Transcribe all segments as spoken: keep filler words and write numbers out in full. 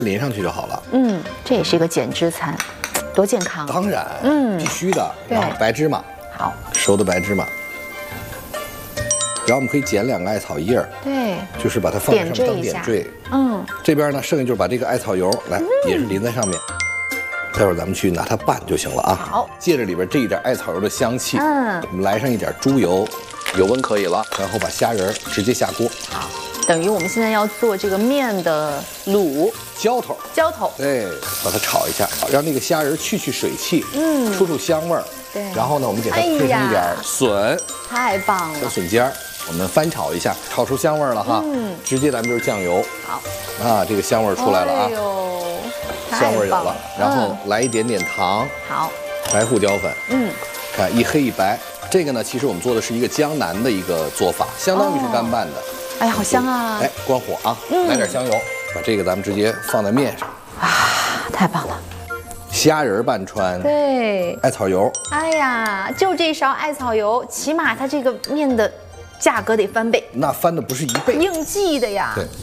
淋上去就好了。 嗯，这也是一个减脂餐，多健康。 当然，嗯，必须的。然后白芝麻， 好， 熟的白芝麻。然后我们可以剪两个艾草叶儿， 对， 就是把它放在上面当点缀。嗯，这边呢，剩下就是把这个艾草油来，也是淋在上面。待会儿咱们去拿它拌就行了啊。 好， 借着里边这一点艾草油的香气，嗯，我们来上一点猪油，油温可以了，然后把虾仁直接下锅。 好，等于我们现在要做这个面的卤浇头， 浇头， 对，把它炒一下，让那个虾仁去去水汽，嗯，出出香味儿。对，然后呢，我们给它配上一点笋， 太棒了， 小笋尖儿，我们翻炒一下，炒出香味儿了哈。嗯，直接咱们就是酱油。 好， 啊，这个香味儿出来了啊。哎呦，香味儿有了，然后来一点点糖。好，白胡椒粉。嗯，看一黑一白，这个呢，其实我们做的是一个江南的一个做法，相当于是干拌的。 哎呀，好香啊！ 哎，关火啊，来点香油，把这个咱们直接放在面上。 啊，太棒了！ 虾仁拌川， 对， 艾草油。 哎呀，就这勺艾草油，起码它这个面的价格得翻倍。 那翻的不是一倍， 应季的呀。 对。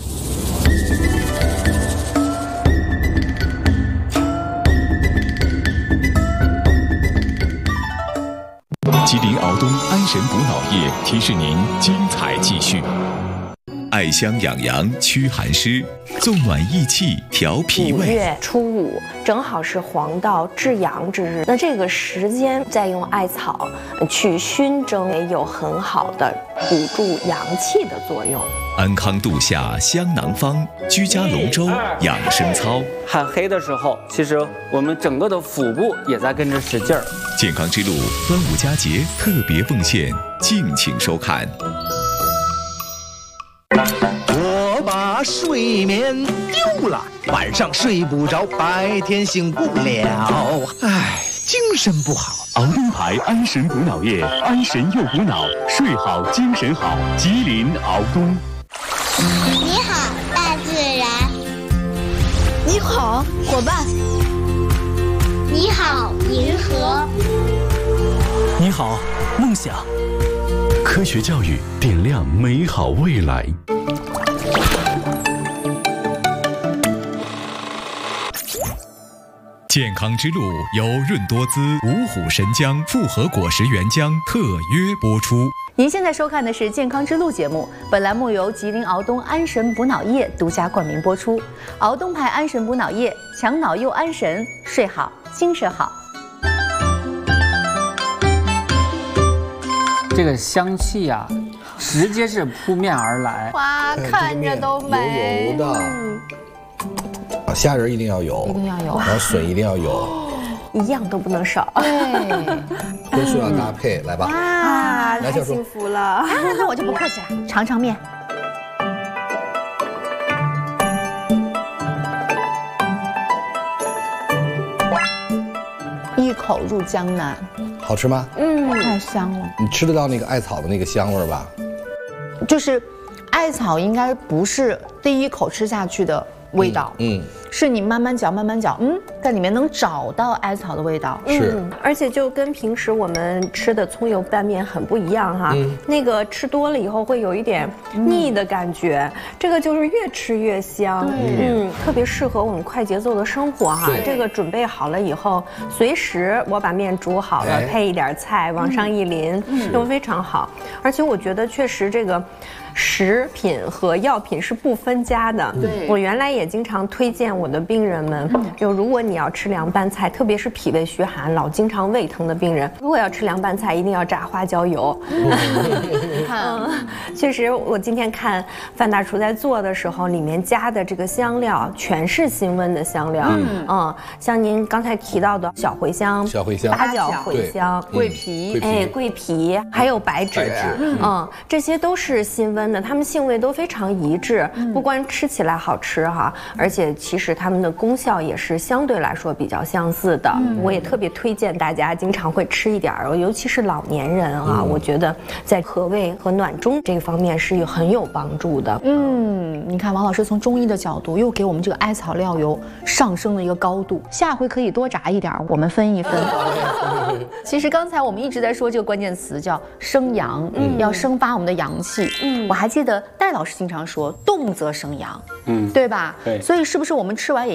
吉林敖东安神补脑液提示您精彩继续。艾香养阳驱寒湿，纵暖益气调脾胃。 五月初五正好是黄道至阳之日，那这个时间再用艾草去熏蒸，也有很好的补助阳气的作用。 安康度夏香囊方，居家龙舟养生操。 喊黑的时候，其实我们整个的腹部也在跟着使劲儿。 健康之路端午佳节特别奉献，敬请收看。 我把睡眠丢了，晚上睡不着，白天醒不了，唉，精神不好。 敖东牌安神补脑液，安神又补脑，睡好精神好。吉林敖东。 你好，大自然。 你好，伙伴。 你好，银河。 你好，梦想。 科学教育点亮美好未来。健康之路由润多滋、五虎神姜复合果实原浆特约播出。 您现在收看的是《健康之路》节目，本栏目由吉林敖东安神补脑液独家冠名播出。敖东牌安神补脑液，强脑又安神，睡好精神好。 这个香气呀、啊，直接是扑面而来。 哇，看着都美。 油油的，啊，虾仁一定要有， 一定要有， 然后笋一定要有， 一样都不能少。 对， 多数要搭配，来吧。 啊，太幸福了。啊， 那我就不客气了，尝尝面。一口入江南。 好吃吗？ 嗯，太香了。 你吃得到那个艾草的那个香味吧？ 就是艾草应该不是第一口吃下去的味道，嗯，嗯是你慢慢嚼慢慢嚼，嗯，在里面能找到艾草的味道。 是、 嗯，而且就跟平时我们吃的葱油拌面很不一样哈，嗯、那个吃多了以后会有一点腻的感觉，嗯、这个就是越吃越香，嗯，特别适合我们快节奏的生活哈。这个准备好了以后，随时我把面煮好了，哎、配一点菜往上一淋，嗯、就非常好。而且我觉得确实这个。食品和药品是不分家的。对，我原来也经常推荐我的病人们，就如果你要吃凉拌菜，特别是脾胃虚寒、老经常胃疼的病人，如果要吃凉拌菜，一定要炸花椒油。嗯，确实，我今天看范大厨在做的时候，里面加的这个香料全是辛温的香料。嗯，嗯像您刚才提到的小茴香、 小茴香、 八角茴香、 桂皮， 哎，桂皮，还有白芷，嗯，这些都是辛温。它们性味都非常一致，不光吃起来好吃哈，而且其实它们的功效也是相对来说比较相似的。嗯、我也特别推荐大家经常会吃一点儿，尤其是老年人啊，嗯、我觉得在和胃和暖中这方面是有很有帮助的。 嗯，你看王老师从中医的角度又给我们这个艾草料油上升了一个高度，下回可以多炸一点，我们分一分。其实刚才我们一直在说这个关键词叫生阳，嗯、要生发我们的阳气。嗯，我还记得戴老师经常说动则生阳，嗯，对吧？对，所以是不是我们吃完也